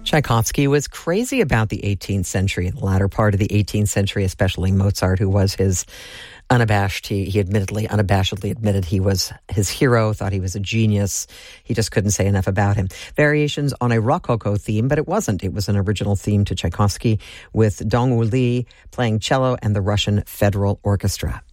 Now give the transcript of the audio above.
Tchaikovsky was crazy about the 18th century, the latter part of the 18th century, especially Mozart, who was his he unabashedly admitted he was his hero, thought he was a genius. He just couldn't say enough about him. Variations on a Rococo theme, but it wasn't. It was an original theme to Tchaikovsky with Dong Wu Li playing cello and the Russian Federal Orchestra.